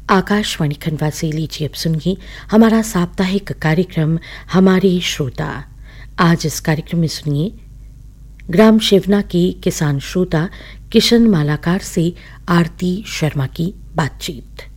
आकाशवाणी खंडवा से लीजिए अब सुनिए हमारा साप्ताहिक कार्यक्रम हमारे श्रोता। आज इस कार्यक्रम में सुनिए ग्राम शिवना के किसान श्रोता किशन मालाकार से आरती शर्मा की बातचीत।